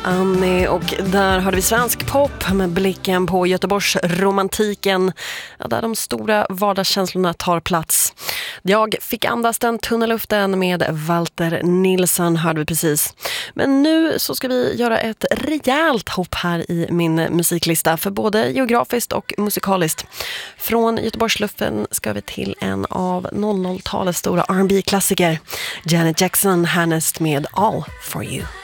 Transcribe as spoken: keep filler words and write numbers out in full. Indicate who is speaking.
Speaker 1: Annie, och där hörde vi svensk pop med blicken på Göteborgs romantiken, där de stora vardagskänslorna tar plats. Jag fick andas den tunna luften med Walter Nilsson, hörde vi precis. Men nu så ska vi göra ett rejält hopp här i min musiklista, för både geografiskt och musikaliskt. Från Göteborgsluften ska vi till en av noll noll-talets stora R and B-klassiker, Janet Jackson, härnäst med All For You.